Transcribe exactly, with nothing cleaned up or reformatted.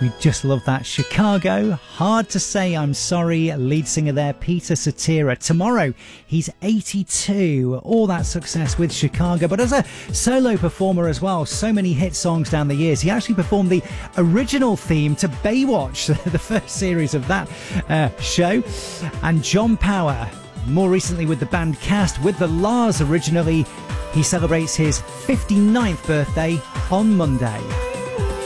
We just love that. Chicago, Hard to Say I'm Sorry, lead singer there, Peter Cetera. Tomorrow, he's eighty-two. All that success with Chicago, but as a solo performer as well, so many hit songs down the years. He actually performed the original theme to Baywatch, the first series of that uh, show. And John Power, more recently with the band Cast, with the Lars originally. He celebrates his fifty-ninth birthday on Monday.